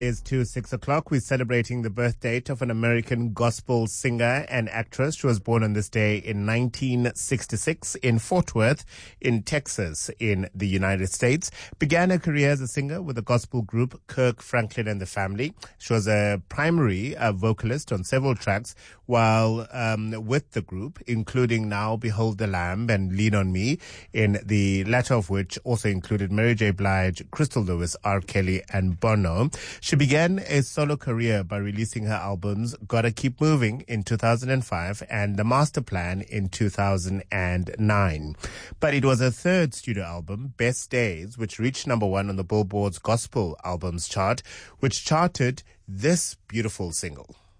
Is to 6 o'clock. We're celebrating the birth date of an American gospel singer and actress. She was born on this day in 1966 in Fort Worth in Texas in the United States. Began her career as a singer with the gospel group Kirk Franklin and the Family. She was a primary vocalist on several tracks while with the group, including Now Behold the Lamb and Lean on Me, in the latter of which also included Mary J. Blige, Crystal Lewis, R. Kelly and Bono. She began a solo career by releasing her albums Gotta Keep Moving in 2005 and The Master Plan in 2009. But it was her third studio album, Best Days, which reached number one on the Billboard's Gospel Albums chart, which charted this beautiful single.